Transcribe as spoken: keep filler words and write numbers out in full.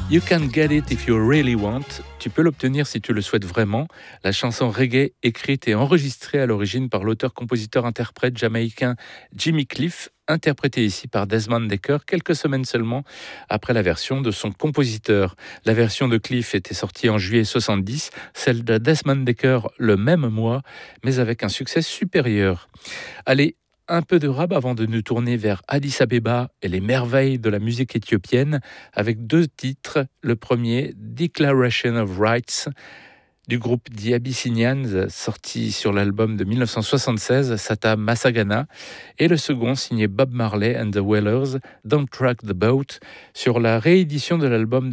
You can get it if you really want. Tu peux l'obtenir si tu le souhaites vraiment. La chanson reggae, écrite et enregistrée à l'origine par l'auteur-compositeur-interprète jamaïcain Jimmy Cliff, interprétée ici par Desmond Dekker quelques semaines seulement après la version de son compositeur. La version de Cliff était sortie en juillet soixante-dix, celle de Desmond Dekker le même mois, mais avec un succès supérieur. Allez, un peu de rap avant de nous tourner vers Addis Abeba et les merveilles de la musique éthiopienne avec deux titres. Le premier, Declaration of Rights, du groupe The Abyssinians, sorti sur l'album de dix-neuf cent soixante-seize, Sata Massagana, et le second, signé Bob Marley and the Wailers, Don't Rock the Boat, sur la réédition de l'album